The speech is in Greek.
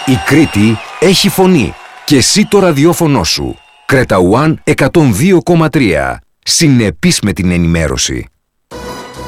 Η Κρήτη έχει φωνή και εσύ το ραδιόφωνο σου. Creta One 102,3. Συνεπής με την ενημέρωση.